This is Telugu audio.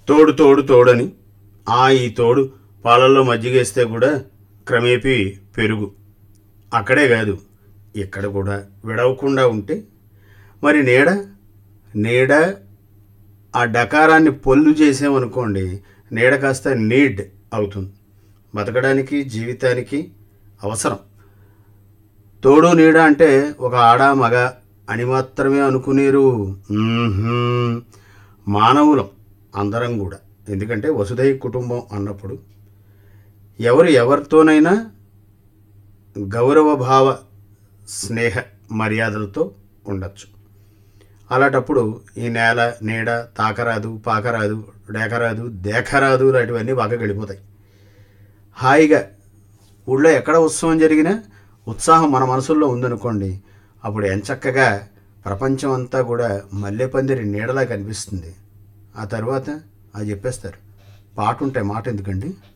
తోడు తోడు తోడని. ఈ తోడు పాలల్లో మజ్జిగేస్తే కూడా క్రమేపీ పెరుగు. అక్కడే కాదు, ఇక్కడ కూడా విడవకుండా ఉంటే మరి నీడ నీడ ఆ డకారాన్ని పొల్లు చేసామనుకోండి, నీడ కాస్త నీడ్ అవుతుంది. బతకడానికి జీవితానికి అవసరం. తోడు నీడ అంటే ఒక ఆడ మగ అని మాత్రమే అనుకునేరు. మానవులం అందరం కూడా. ఎందుకంటే వసుధైవ కుటుంబం అన్నప్పుడు ఎవరితోనైనా గౌరవభావ స్నేహ మర్యాదలతో ఉండొచ్చు. అలాంటప్పుడు ఈ నేల నీడ తాకరాదు, పాకరాదు, డేకరాదు, దేకరాదు లాంటివన్నీ బాగా గడిపోతాయి. హాయిగా ఊళ్ళో ఎక్కడ ఉత్సవం జరిగినా ఉత్సాహం మన మనసుల్లో ఉందనుకోండి, అప్పుడు ఎంచక్కగా ప్రపంచం అంతా కూడా మల్లెపందిరి నీడలా కనిపిస్తుంది. ఆ తర్వాత అది చెప్పేస్తారు, పాట ఉంటే మాట ఎందుకండి.